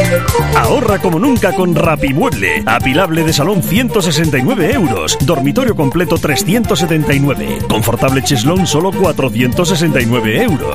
Ahorra como nunca con Rapimueble. Apilable de salón 169 euros. Dormitorio completo 379. Confortable cheslón solo 469 euros.